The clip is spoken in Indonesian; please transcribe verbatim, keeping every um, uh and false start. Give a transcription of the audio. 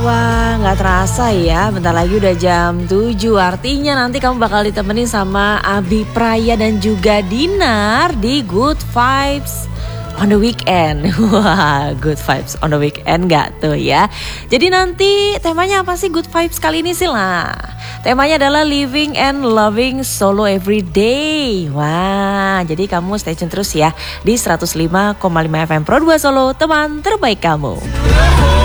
Wah, nggak terasa ya, bentar lagi udah jam tujuh. Artinya nanti kamu bakal ditemenin sama Abi Praya dan juga Dinar di Good Vibes on the weekend. Wah, good vibes on the weekend gak tuh ya. Jadi nanti temanya apa sih Good Vibes kali ini sih lah? Temanya adalah living and loving solo every day. Wah, jadi kamu stay tune terus ya di seratus lima koma lima F M Pro dua Solo, teman terbaik kamu.